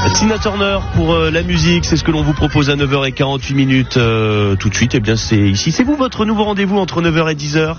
Tina Turner pour la musique, c'est ce que l'on vous propose à 9h48 tout de suite. Eh bien c'est ici, c'est vous votre nouveau rendez-vous entre 9h et 10h.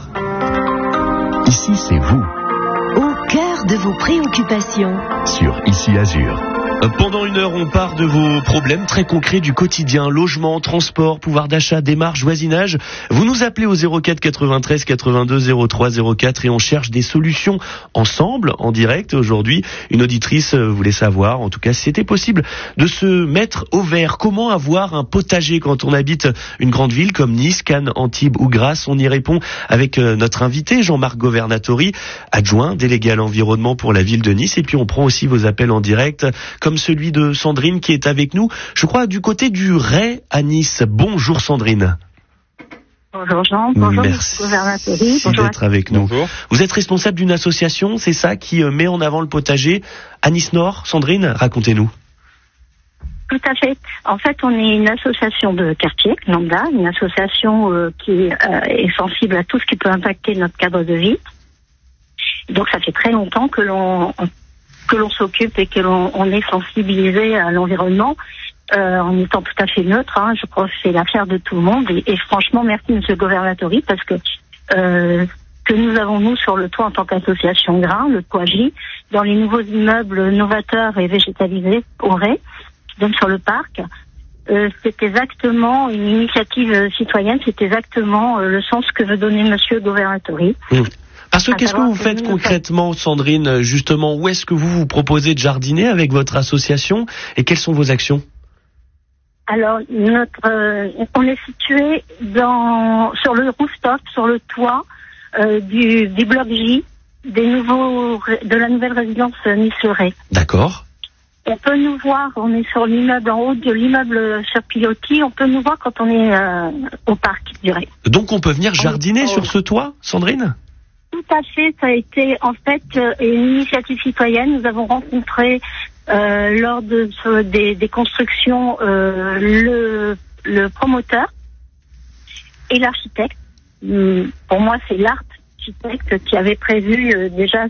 Ici c'est vous. Au cœur de vos préoccupations. Sur Ici Azur. Pendant une heure, on part de vos problèmes très concrets du quotidien, logement, transport, pouvoir d'achat, démarche, voisinage. Vous nous appelez au 04 93 82 03 04 et on cherche des solutions ensemble, en direct. Aujourd'hui, une auditrice voulait savoir, en tout cas, si c'était possible de se mettre au vert. Comment avoir un potager quand on habite une grande ville comme Nice, Cannes, Antibes ou Grasse? On y répond avec notre invité, Jean-Marc Governatori, adjoint, délégué à l'environnement pour la ville de Nice. Et puis on prend aussi vos appels en direct, comme celui de Sandrine qui est avec nous, je crois du côté du Ray à Nice. Bonjour Sandrine. Bonjour Jean, bonjour Merci Governatori. Bonjour d'être avec nous. Bonjour. Vous êtes responsable d'une association, c'est ça, qui met en avant le potager à Nice Nord. Sandrine, racontez-nous. Tout à fait. En fait, on est une association de quartier, lambda, une association qui est sensible à tout ce qui peut impacter notre cadre de vie. Donc ça fait très longtemps que l'on s'occupe et que l'on est sensibilisé à l'environnement en étant tout à fait neutre. Je crois que c'est l'affaire de tout le monde. Et franchement, merci Monsieur Governatori parce que nous avons nous sur le toit en tant qu'association Grain, le toit J, dans les nouveaux immeubles novateurs et végétalisés au Ray, qui donnent sur le parc. C'est exactement une initiative citoyenne. C'est exactement le sens que veut donner Monsieur Governatori. Parce que qu'est-ce que vous faites concrètement, Sandrine, justement? Où est-ce que vous proposez de jardiner avec votre association et quelles sont vos actions? Alors, on est situé sur le rooftop, sur le toit du bloc J de la nouvelle résidence Nice-le-Ray. D'accord. On peut nous voir, on est sur l'immeuble, en haut de l'immeuble sur pilotis, on peut nous voir quand on est au parc du Ray. Donc on peut venir jardiner sur ce toit, Sandrine? Tout à fait, ça a été en fait une initiative citoyenne. Nous avons rencontré lors des constructions le promoteur et l'architecte. Pour moi, c'est l'architecte qui avait prévu déjà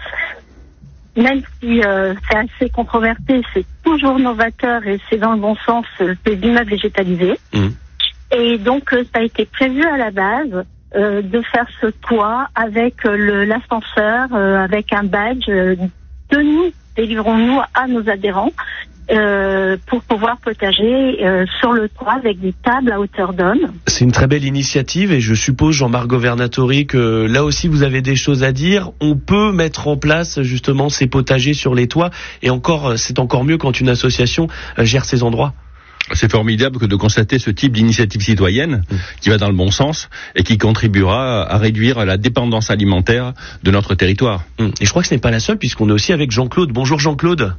même si c'est assez controversé, c'est toujours novateur et c'est dans le bon sens, ces immeubles végétalisés. Et donc, ça a été prévu à la base de faire ce toit avec l'ascenseur, avec un badge que nous délivrons-nous à nos adhérents pour pouvoir potager sur le toit avec des tables à hauteur d'homme. C'est une très belle initiative et je suppose, Jean-Marc Governatori, que là aussi vous avez des choses à dire. On peut mettre en place justement ces potagers sur les toits et c'est encore mieux quand une association gère ces endroits. C'est formidable que de constater ce type d'initiative citoyenne qui va dans le bon sens et qui contribuera à réduire la dépendance alimentaire de notre territoire. Et je crois que ce n'est pas la seule puisqu'on est aussi avec Jean-Claude. Bonjour Jean-Claude.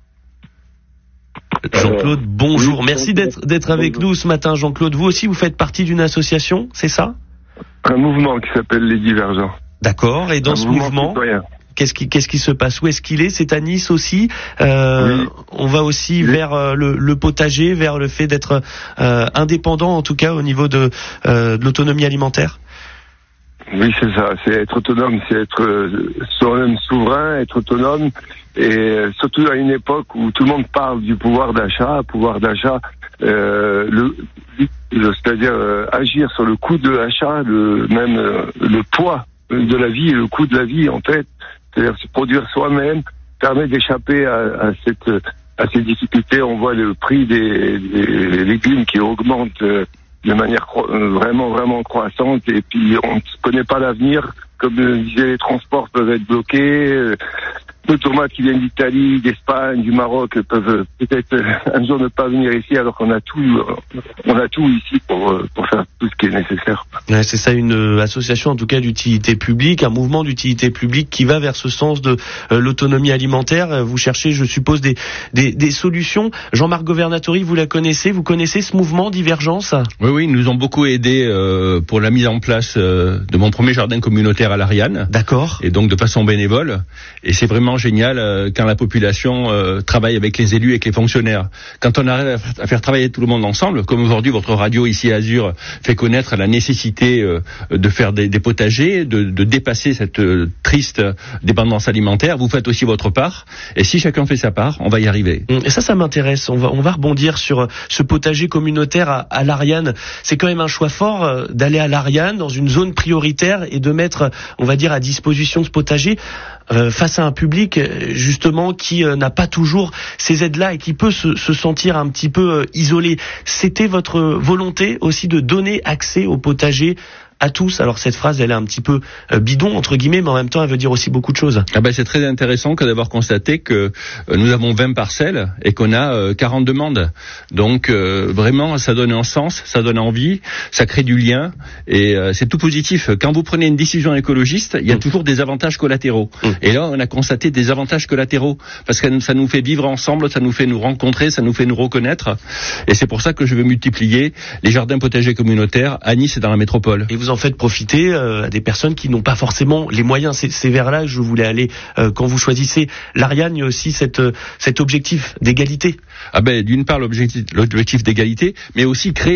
Jean-Claude, bonjour. Oui, merci d'être avec nous ce matin, Jean-Claude. Vous aussi, vous faites partie d'une association, c'est ça? Un mouvement qui s'appelle Les Divergents. D'accord. Et dans ce mouvement, qu'est-ce qui se passe? Où est-ce qu'il est? C'est à Nice aussi. Oui. On va aussi vers le potager, vers le fait d'être indépendant, en tout cas au niveau de l'autonomie alimentaire. Oui, c'est ça. C'est être autonome, c'est être soi-même souverain, être autonome, et surtout à une époque où tout le monde parle du pouvoir d'achat, c'est-à-dire agir sur le coût de l'achat, le poids de la vie et le coût de la vie en fait. C'est-à-dire se produire soi-même permet d'échapper à ces difficultés. On voit le prix des légumes qui augmente de manière vraiment croissante, et puis on ne connaît pas l'avenir. Comme disait, les transports peuvent être bloqués. Les tomates qui viennent d'Italie, d'Espagne, du Maroc peuvent peut-être un jour ne pas venir ici, alors qu'on a tout ici pour faire tout ce qui est nécessaire. Ouais, c'est ça, une association en tout cas d'utilité publique, un mouvement d'utilité publique qui va vers ce sens de l'autonomie alimentaire. Vous cherchez, je suppose, des solutions. Jean-Marc Governatori, vous connaissez ce mouvement Divergence? Oui, ils nous ont beaucoup aidés pour la mise en place de mon premier jardin communautaire à l'Ariane. D'accord. Et donc de façon bénévole. Et c'est vraiment vraiment génial quand la population travaille avec les élus et avec les fonctionnaires. Quand on arrive à faire travailler tout le monde ensemble, comme aujourd'hui votre radio ici à Azur fait connaître la nécessité de faire des potagers, de dépasser cette triste dépendance alimentaire, vous faites aussi votre part. Et si chacun fait sa part, on va y arriver. Et ça m'intéresse. On va rebondir sur ce potager communautaire à l'Ariane. C'est quand même un choix fort d'aller à l'Ariane, dans une zone prioritaire, et de mettre, on va dire, à disposition ce potager face à un public justement qui n'a pas toujours ces aides-là et qui peut se sentir un petit peu isolé. C'était votre volonté aussi de donner accès au potager à tous. Alors cette phrase, elle est un petit peu bidon entre guillemets, mais en même temps elle veut dire aussi beaucoup de choses. C'est très intéressant que d'avoir constaté que nous avons 20 parcelles et qu'on a 40 demandes. Donc vraiment ça donne un sens, ça donne envie, ça crée du lien et c'est tout positif. Quand vous prenez une décision écologiste, il y a toujours des avantages collatéraux. Et là on a constaté des avantages collatéraux parce que ça nous fait vivre ensemble, ça nous fait nous rencontrer, ça nous fait nous reconnaître. Et c'est pour ça que je veux multiplier les jardins potagers communautaires à Nice et dans la métropole. Et vous en faites profiter à des personnes qui n'ont pas forcément les moyens. C'est vers là que je voulais aller quand vous choisissez l'Ariane. Il y a aussi cet objectif d'égalité. D'une part l'objectif d'égalité, mais aussi créer